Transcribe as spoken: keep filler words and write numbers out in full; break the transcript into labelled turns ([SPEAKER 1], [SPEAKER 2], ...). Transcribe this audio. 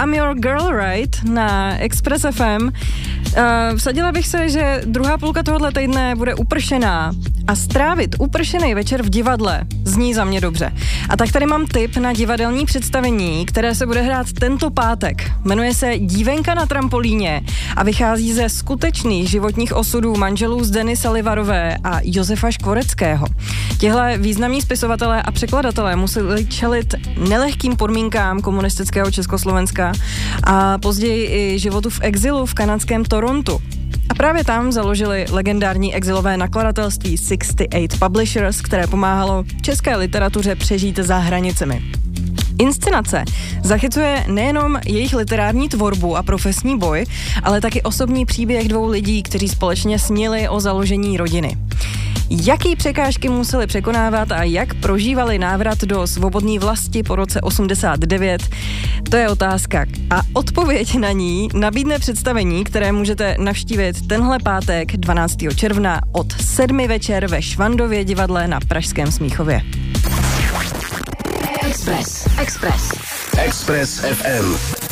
[SPEAKER 1] I'm Your Girl, Right na Express F M. Uh, vsadila bych se, že druhá půlka tohohle týdne bude upršená a strávit upršený večer v divadle zní za mě dobře. A tak tady mám tip na divadelní představení, které se bude hrát tento pátek. Jmenuje se Dívenka na trampolíně a vychází ze skutečných životních osudů manželů Zdeny Salivarové a Josefa Škvoreckého. Tihle významní spisovatelé a překladatelé museli čelit nelehkým podmínkám komunistického Československa a později i životu v exilu v kanadském Torontu. A právě tam založili legendární exilové nakladatelství šedesát osm Publishers, které pomáhalo české literatuře přežít za hranicemi. Inscenace zachycuje nejenom jejich literární tvorbu a profesní boj, ale taky osobní příběh dvou lidí, kteří společně snili o založení rodiny. Jaký překážky museli překonávat a jak prožívali návrat do svobodné vlasti po roce osmdesát devět, to je otázka. A odpověď na ní nabídne představení, které můžete navštívit tenhle pátek dvanáctého června od sedmi večer ve Švandově divadle na pražském Smíchově.
[SPEAKER 2] Express. Express. Express F M.